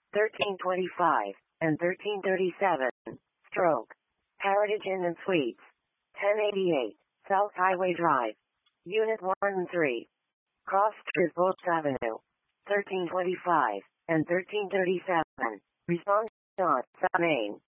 1325, and 1337. Stroke. Heritage Inn and Suites. 1088, South Highway Drive. Unit 1 and 3. Cross Trisbos Avenue. 1325, and 1337. Response not, Maine.